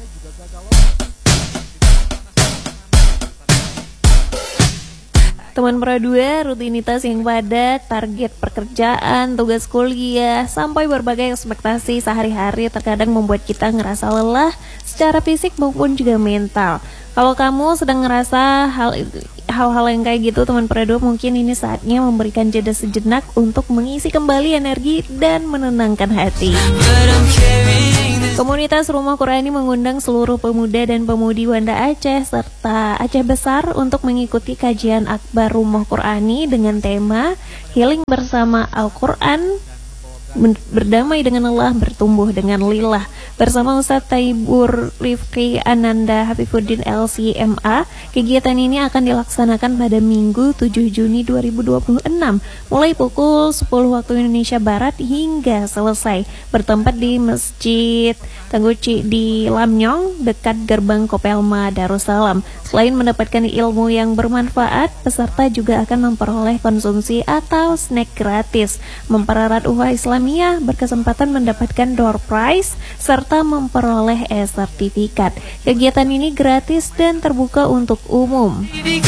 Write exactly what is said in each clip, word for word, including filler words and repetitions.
Teman Pro dua, rutinitas yang padat, target pekerjaan, tugas kuliah, sampai berbagai ekspektasi sehari-hari terkadang membuat kita ngerasa lelah secara fisik maupun juga mental. Kalau kamu sedang ngerasa hal hal-hal yang kayak gitu, teman Pro dua, mungkin ini saatnya memberikan jeda sejenak untuk mengisi kembali energi dan menenangkan hati. Komunitas Rumah Qur'ani mengundang seluruh pemuda dan pemudi Banda Aceh serta Aceh Besar untuk mengikuti kajian akbar Rumah Qur'ani dengan tema Healing bersama Al-Quran, berdamai dengan Allah, bertumbuh dengan lillah, bersama Ustadz Taibur Rifki Ananda Hafifuddin L C M A. Kegiatan ini akan dilaksanakan pada Minggu tujuh Juni dua ribu dua puluh enam mulai pukul sepuluh waktu Indonesia Barat hingga selesai, bertempat di Masjid Tangguci di Lamnyong dekat gerbang Kopelma Darussalam. Selain mendapatkan ilmu yang bermanfaat, peserta juga akan memperoleh konsumsi atau snack gratis. Mempererat ukhuwah Islamiyah, berkesempatan mendapatkan door prize serta memperoleh e-sertifikat. Kegiatan ini gratis dan terbuka untuk umum.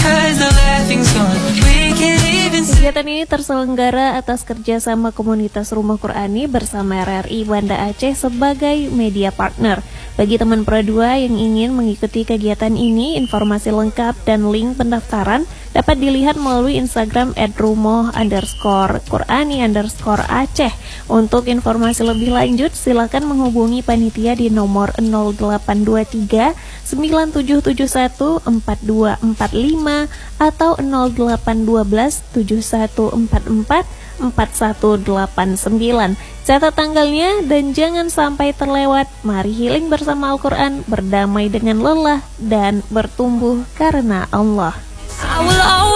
Kegiatan ini terselenggara atas kerjasama komunitas Rumah Qur'ani bersama R R I Banda Aceh sebagai media partner. Bagi teman Pro dua yang ingin mengikuti kegiatan ini, informasi lengkap dan link pendaftaran dapat dilihat melalui Instagram at rumoh underscore Qur'ani underscore Aceh. Untuk informasi lebih lanjut, silakan menghubungi panitia di nomor nol delapan dua tiga sembilan tujuh tujuh satu empat dua empat lima atau nol delapan satu dua tujuh satu empat empat empat satu delapan sembilan. Catat tanggalnya dan jangan sampai terlewat. Mari healing bersama Al-Quran, berdamai dengan lelah dan bertumbuh karena Allah.